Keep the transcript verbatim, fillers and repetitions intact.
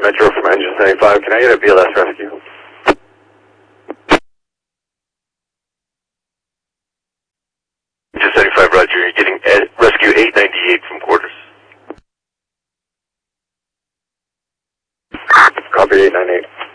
Metro from Engine seventy-five. Can I get a B L S rescue? Engine seventy-five, roger. You're getting ed rescue eight ninety-eight from quarters. Copy eight ninety-eight.